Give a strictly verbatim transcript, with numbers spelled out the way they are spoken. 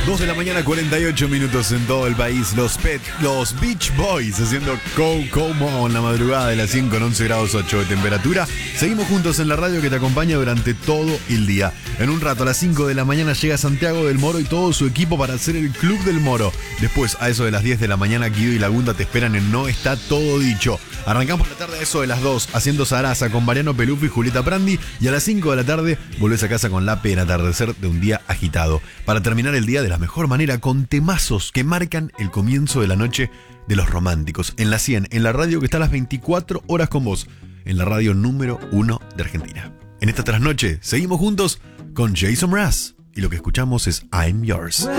dos de la mañana, cuarenta y ocho minutos en todo el país. Los Pet, los Beach Boys haciendo Co Como en la madrugada de las cien con once grados ocho de temperatura. Seguimos juntos en la radio que te acompaña durante todo el día. En un rato, a las cinco de la mañana, llega Santiago del Moro y todo su equipo para hacer el Club del Moro. Después, a eso de las diez de la mañana, Guido y Lagunda te esperan en No Está Todo Dicho. Arrancamos la tarde a eso de las dos, haciendo Sarasa con Mariano Peluffi y Julieta Prandi. Y a las cinco de la tarde, volvés a casa con la pena atardecer de un día agitado. Para terminar el día de la mejor manera, con temazos que marcan el comienzo de la noche de los románticos. En la cien, en la radio que está a las veinticuatro horas con vos. En la radio número uno de Argentina. En esta trasnoche, seguimos juntos con Jason Mraz. Y lo que escuchamos es I'm Yours.